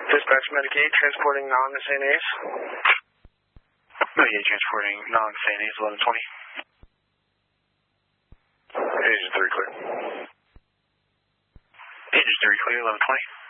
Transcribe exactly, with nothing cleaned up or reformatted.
Dispatch Medicaid transporting non-Saint A's. Medicaid transporting non-Saint A's eleven twenty. Agent three clear. Agent three clear, eleven twenty.